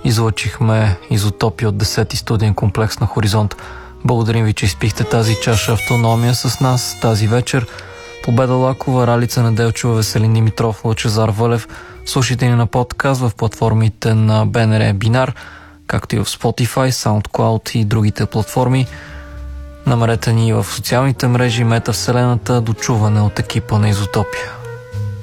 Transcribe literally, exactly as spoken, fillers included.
излъчихме Изотопия от десети студиен комплекс на Хоризонт. Благодарим ви, че изпихте тази чаша автономия с нас тази вечер. Победа Лакова, Ралица Неделчева, Веселин Димитров, Лъчезар Вълев. Слушайте ни на подкаст в платформите на БНР Бинар, както и в Spotify, SoundCloud и другите платформи. Намерете ни в социалните мрежи, Метавселената. До чуване от екипа на Изотопия.